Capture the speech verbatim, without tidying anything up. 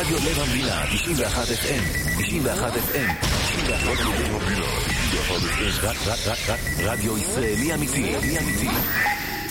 רדיו לב המדינה, תשעים ואחת אף אם, תשעים ואחת אף אם, תשעים ואחת אף אם, רדיו ישראלי אמיתי, אמיתי.